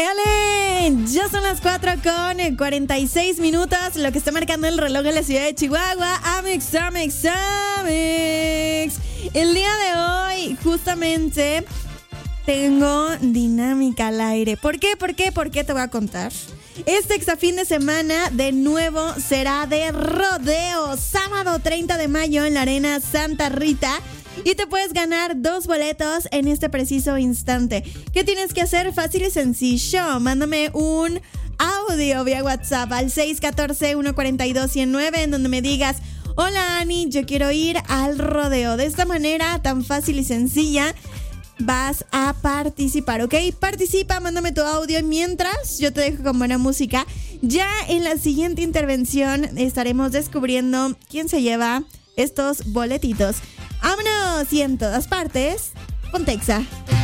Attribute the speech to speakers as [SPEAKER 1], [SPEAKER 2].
[SPEAKER 1] ¡Éale! Ya son las 4:46, lo que está marcando el reloj en la ciudad de Chihuahua. Amex. El día de hoy, justamente, tengo dinámica al aire. ¿Por qué? Te voy a contar. Este fin de semana, de nuevo, será de rodeo. Sábado 30 de mayo en la Arena Santa Rita. Y te puedes ganar 2 boletos en este preciso instante. ¿Qué tienes que hacer? Fácil y sencillo. Mándame un audio vía WhatsApp al 614-142-109 en donde me digas: hola Ani, yo quiero ir al rodeo. De esta manera tan fácil y sencilla vas a participar, ¿ok? Participa, mándame tu audio y mientras yo te dejo con buena música. Ya en la siguiente intervención estaremos descubriendo quién se lleva estos boletitos. ¡Vámonos! Y en todas partes, Pontexa.